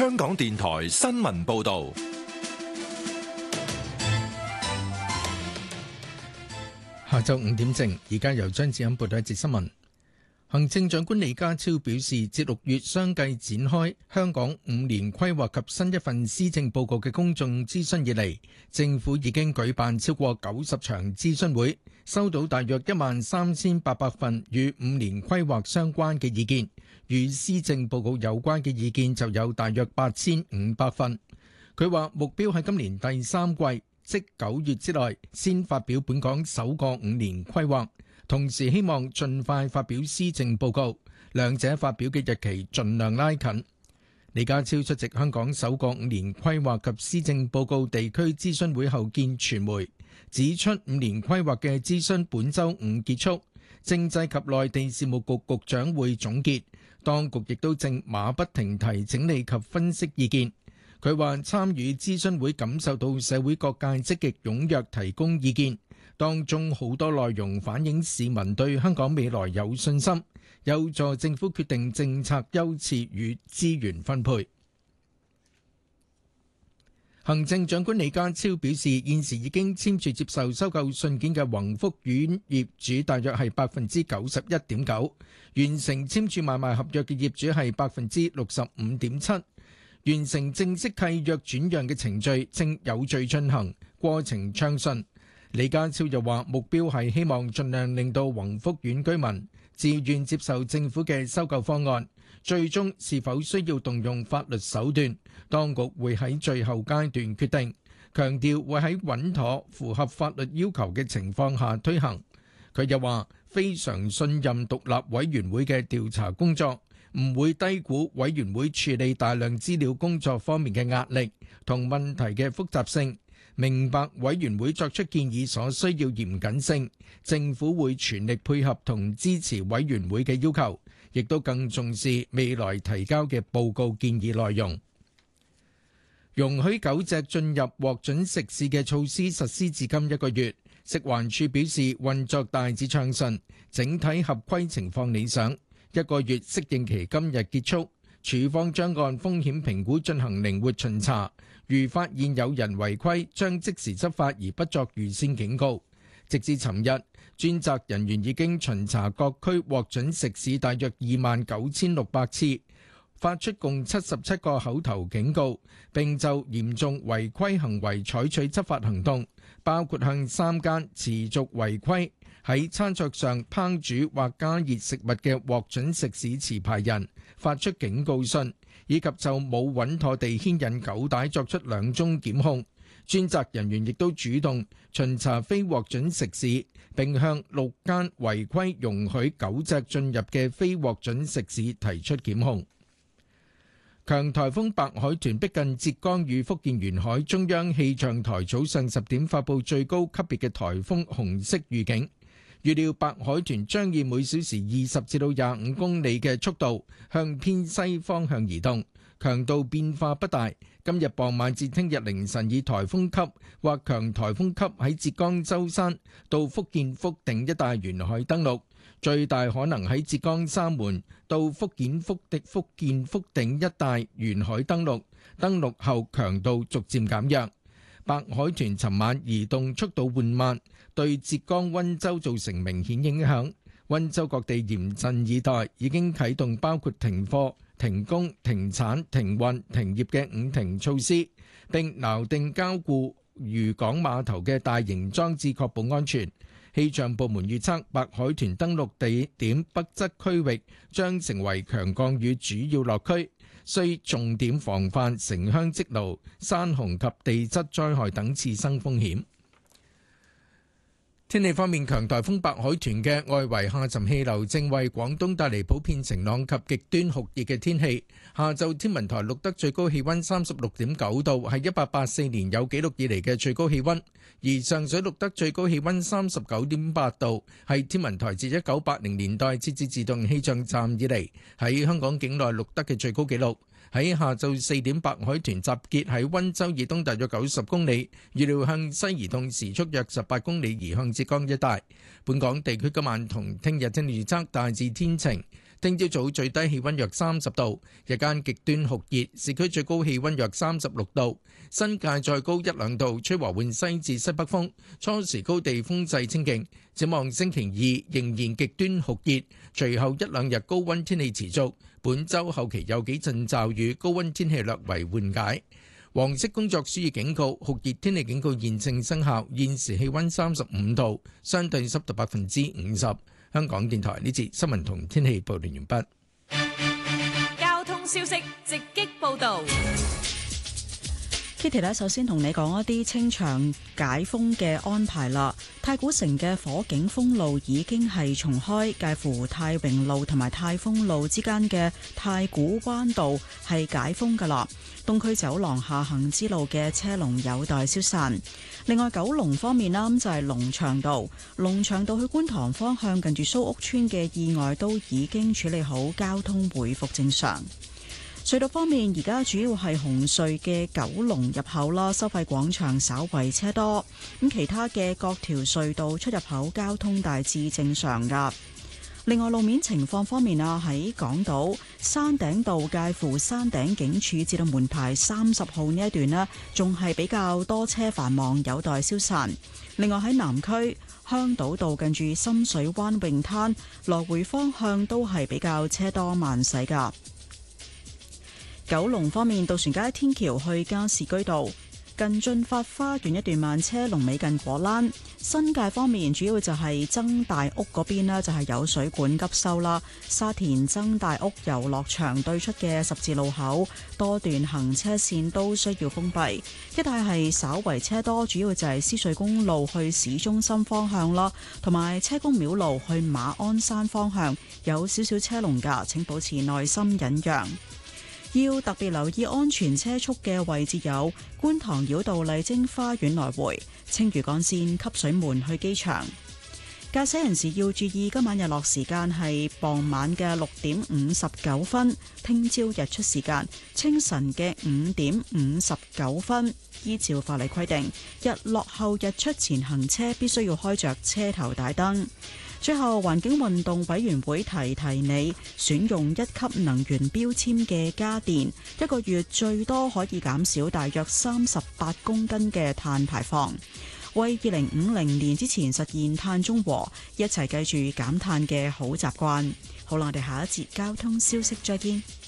香港電台新聞報道。 下晝5點正，而家由張子欣報道一節新聞。行政長官李家超表示，自6月相繼展開香港5年規劃及新一份施政報告嘅公眾諮詢以嚟，政府已經舉辦超過90場諮詢會，收到大約13800份與5年規劃相關嘅意見，與施政報告有關嘅意見就有大約8500份。佢話目標喺今年第3季，即9月之內先發表本港首個5年規劃，同時希望盡快發表施政報告，兩者發表嘅日期盡量拉近。李家超出席香港首個5年規劃及施政報告地區諮詢會後見傳媒，指出5年規劃嘅諮詢本週5結束，政制及內地事務局局長會總結，當局亦都正馬不停蹄整理及分析意見。佢話參與諮詢會感受到社會各界積極踴躍提供意見，當中好多內容反映市民對香港未來有信心，有助政府決定政策優次與資源分配。行政長官李家超表示，現時已經簽署接受收購信件嘅宏福苑業主大約係 91.9%， 完成簽署買賣合約嘅業主係 65.7%。完成正式契約轉讓嘅程序正有序進行，過程暢順。李家超又話目標係希望盡量令到宏福苑居民自願接受政府嘅收購方案，最終是否需要動用法律手段，當局會喺最後階段決定，強調會喺穩妥符合法律要求嘅情況下推行。佢又話非常信任獨立委員會嘅調查工作，唔會低估委員會處理大量資料工作方面嘅壓力同問題嘅複雜性，明白委員會作出建議所需要嚴謹性，政府會全力配合同支持委員會嘅要求，亦都更重視未來提交嘅報告建議內容。容許狗隻進入獲准食肆嘅措施實施至今1個月，食環署表示運作大致暢順，整體合規情況理想。1個月適應期今日結束，署方將按風險評估進行靈活巡查，如發現有人違規，將即時執法而不作預先警告。直至尋日，專責人員已經巡查各區獲准食肆大約29600次，發出共77個口頭警告，並就嚴重違規行為採取執法行動，包括向3間持續違規喺餐桌上烹煮或加熱食物嘅獲准食肆持牌人發出警告信，以及就冇穩妥地牽引狗帶作出2宗檢控。專責人員亦都主動巡查非獲准食肆，並向6間違規容許狗隻進入嘅非獲准食肆提出檢控。強颱風白海豚逼近浙江與福建沿海，中央氣象台早上10點發布最高級別嘅颱風紅色預警。預料白海豚將以每小時20至到25公里嘅速度向偏西方向移動，強度變化不大。今日傍晚至聽日凌晨以颱風級或強颱風級喺浙江舟山到福建福鼎一帶沿海登陸，最大可能喺浙江三門到福建福鼎一帶沿海登陸，登陸後強度逐漸減弱。白海豚尋晚移動速度緩慢，對浙江溫州造成明顯影響。溫州各地嚴陣以待，已經啟動包括停課、停工、停產、停運、停業嘅5停措施，並錨定交固漁港碼頭嘅大型裝置，確保安全。氣象部門預測，白海豚登陸地點北側區域將成為強降雨主要落區，需重點防範城鄉積澇、山洪及地質災害等次生風險。天氣方面，強颱風白海豚嘅外圍下沉氣流正為廣東帶嚟普遍晴朗及極端酷熱嘅天氣。下晝天文台錄得最高氣溫36.9度，係1884年有紀錄以嚟嘅最高氣溫；而上水錄得最高氣溫39.8度，係天文台自1980年代設置自動氣象站以嚟喺香港境內錄得嘅最高紀錄。喺下晝4點，白海豚集結喺溫州以東大約90公里，預料向西移動，時速約18公里，移向浙江一帶。本港地區今晚同聽日天氣預測大致天晴， 聽朝早最低氣溫約30度，日間極端酷熱，市區最高氣溫約36度，新界再高1、2度，吹和緩西至西北風，初時高地風勢清勁。展望星期2仍然極端酷熱，隨後1、2日高溫天氣持續，本週後期有幾陣驟雨，高溫天氣略為緩解。黃色工作暑熱警告、酷熱天氣警告現正生效，現時氣溫35度，相對濕度50%。香港電台呢節新聞同天氣報道完畢。 交通消息直擊報道。 Kitty 咧，首先同你講一啲清場解封嘅安排啦。太古城嘅火警封路已經係重開，介乎太榮路同埋太豐路之間嘅太古灣道係解封噶啦。東區走廊下行之路嘅車龍有待消散。另外，九龍方面啦，就係龍翔道去觀塘方向近住蘇屋村嘅意外都已經處理好，交通回復正常。隧道方面，而家主要係紅隧嘅九龍入口啦，收費廣場稍為車多。咁其他嘅各條隧道出入口交通大致正常噶。另外，路面情況方面啊，喺港島山頂道介乎山頂警署至到門牌30號呢一段呢，仲係比較多車繁忙，有待消散。另外喺南區香島道近住深水灣泳灘來回方向都係比較車多慢駛噶。九龍方面，渡船街天橋去加士居道近駿發花園一段慢車龍尾近果欄。新界方面，主要就係曾大屋嗰邊呢，就係有水管急修啦。沙田曾大屋遊樂場對出嘅十字路口多段行車線都需要封閉，一帶係稍為車多，主要就係獅隧公路去市中心方向啦，同埋車公廟路去馬鞍山方向有少少車龍㗎，請保持耐心忍讓。要特別留意安全車速嘅位置有觀塘繞道麗晶花園來回、青嶼幹線汲水門去機場。駕駛人士要注意，今晚日落時間係傍晚嘅6點59分，聽朝日出時間清晨嘅5點59分。依照法例規定，日落後日出前行車必須要開着車頭大燈。最後，環境運動委員會提你，選用1級能源標籤嘅家電，一個月最多可以減少大約38公斤嘅碳排放，為2050年之前實現碳中和，一齊記住減碳嘅好習慣。好啦，我哋下一節交通消息再見。